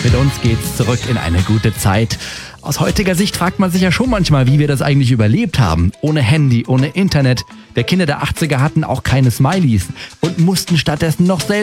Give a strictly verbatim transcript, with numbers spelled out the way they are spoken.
Mit uns geht's zurück in eine gute Zeit. Aus heutiger Sicht fragt man sich ja schon manchmal, wie wir das eigentlich überlebt haben. Ohne Handy, ohne Internet. Wir Kinder der achtziger hatten auch keine Smileys und mussten stattdessen noch selbst